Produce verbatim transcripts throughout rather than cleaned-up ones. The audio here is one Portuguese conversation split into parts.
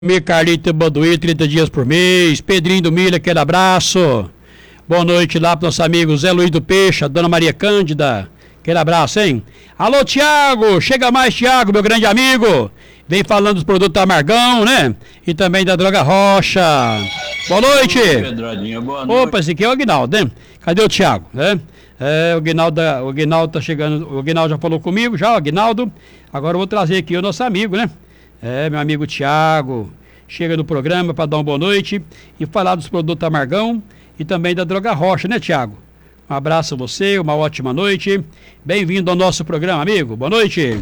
Carlito Baduí, trinta dias por mês. Pedrinho do Milho, aquele abraço. Boa noite lá para nosso amigo Zé Luiz do Peixe, a Dona Maria Cândida. Aquele abraço, hein? Alô, Tiago! Chega mais, Tiago, meu grande amigo. Vem falando dos produtos Amargão, né? E também da Droga Rocha. Boa noite! Pedradinha, boa noite. Opa, esse aqui é o Aguinaldo, né? Cadê o Tiago? É, é, o Aguinaldo, o Aguinaldo tá chegando. O Aguinaldo já falou comigo, já, o Aguinaldo. Agora eu vou trazer aqui o nosso amigo, né? É, meu amigo Tiago, chega no programa para dar uma boa noite e falar dos produtos Amargão e também da Droga Rocha, né, Tiago? Um abraço a você, uma ótima noite. Bem-vindo ao nosso programa, amigo. Boa noite.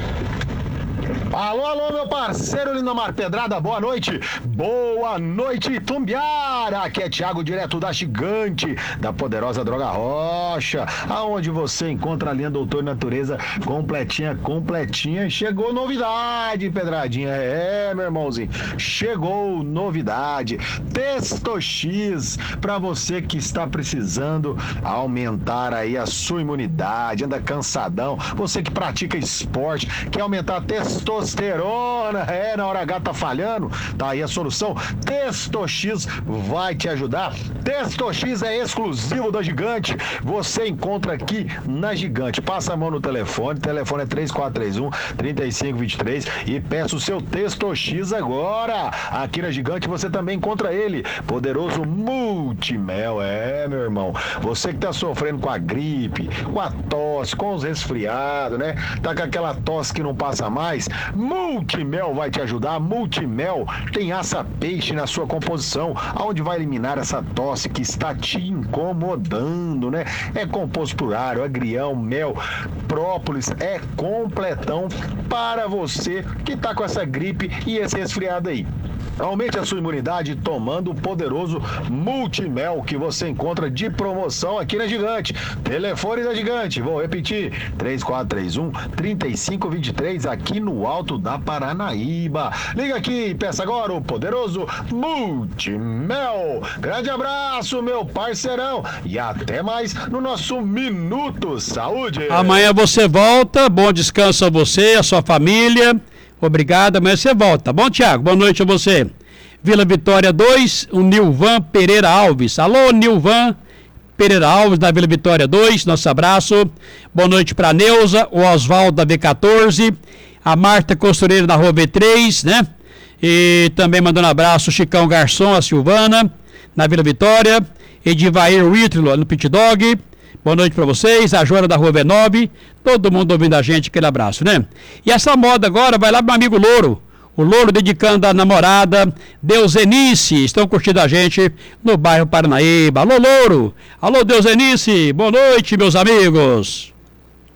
Alô, alô, meu parceiro Lindomar Pedrada, boa noite. Boa noite, Tumbiara. Aqui é Thiago, direto da Gigante, da poderosa Droga Rocha, aonde você encontra a linha Doutor Natureza completinha, completinha. Chegou novidade, Pedradinha. É, meu irmãozinho, chegou novidade. Testo X, pra você que está precisando aumentar aí a sua imunidade, anda cansadão, você que pratica esporte, quer aumentar a testosterona, testosterona, é, na hora H tá falhando, tá aí a solução. Testo X vai te ajudar. Testo X é exclusivo da Gigante, você encontra aqui na Gigante. Passa a mão no telefone, o telefone é três quatro três um, três cinco dois três e peça o seu Testo X agora. Aqui na Gigante você também encontra ele, poderoso Multimel. É, meu irmão, você que tá sofrendo com a gripe, com a tosse, com os resfriados, né? Tá com aquela tosse que não passa mais, Multimel vai te ajudar. Multimel tem aça-peixe na sua composição, aonde vai eliminar essa tosse que está te incomodando, né? É composto por alho, agrião, mel, própolis, é completão para você que tá com essa gripe e esse resfriado aí. Aumente a sua imunidade tomando o poderoso Multimel, que você encontra de promoção aqui na Gigante. Telefone da Gigante, vou repetir, três quatro três um, três cinco dois três, aqui no Alto da Paranaíba. Liga aqui e peça agora o poderoso Multimel. Grande abraço, meu parceirão, e até mais no nosso Minuto Saúde. Amanhã você volta, bom descanso a você, a sua família. Obrigado, amanhã você volta, tá bom, Tiago? Boa noite a você. Vila Vitória dois, o Nilvan Pereira Alves. Alô, Nilvan Pereira Alves, da Vila Vitória dois, nosso abraço. Boa noite para a Neuza, o Oswaldo da V quatorze, a Marta Costureira da Rua V três, né? E também mandando um abraço o Chicão Garçom, a Silvana, na Vila Vitória, Edivair Whitlow no Pit Dog. Boa noite pra vocês, a Joana da Rua V nove, todo mundo ouvindo a gente, aquele abraço, né? E essa moda agora vai lá pro meu amigo Louro, o Louro dedicando a namorada, Deusenice, estão curtindo a gente no bairro Paranaíba. Alô, Louro! Alô, Deusenice! Boa noite, meus amigos!